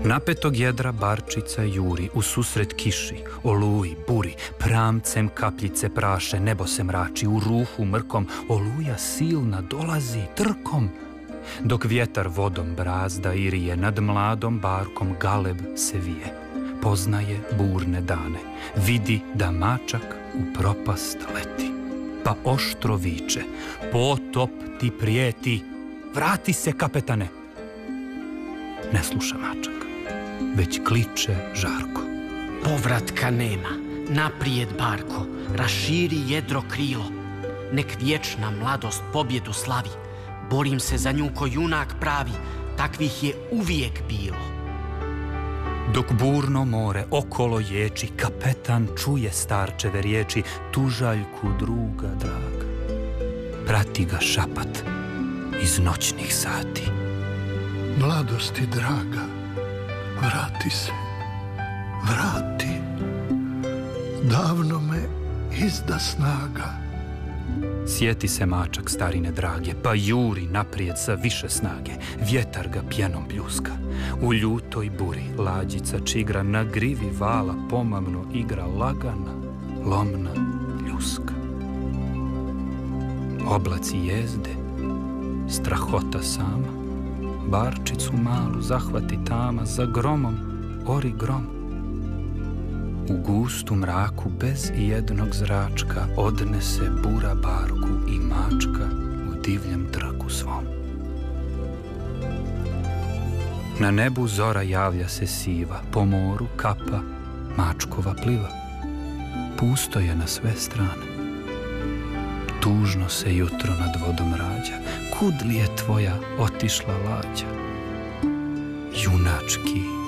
Napetog jedra barčica juri u susret kiši, oluji, buri, pramcem kapljice praše, nebo se mrači, u ruhu mrkom, oluja silna dolazi trkom. Dok vjetar vodom brazda i rije, nad mladom barkom galeb se vije. Poznaje burne dane, vidi da mačak u propast leti. Pa oštro viče, potop ti prijeti, vrati se kapetane. Ne sluša mačak, već kliče žarko. Povratka nema, naprijed barko, raširi jedro krilo. Nek vječna mladost pobjedu slavi, borim se za nju ko junak pravi, takvih je uvijek bilo. Dok burno more okolo ječi, kapetan čuje starčeve riječi, tužaljku druga draga. Prati ga šapat iz noćnih sati. Mladosti draga, vrati se, vrati. Davno me izda snaga. Sjeti se mačak starine drage, pa juri naprijed sa više snage. Vjetar ga pjenom pljuska. U ljutoj buri lađica čigra, na grivi vala pomamno igra, lagana, lomna ljuska. Oblaci jezde, strahota sama, barčicu malu zahvati tama, za gromom ori grom. U gustu mraku bez jednog zračka odnese bura barku i mačka u divljem trku svom. Na nebu zora javlja se siva, po moru kapa mačkova pliva. Pusto je na sve strane. Tužno se jutro nad vodom rađa, kud li je tvoja otišla lađa? Junački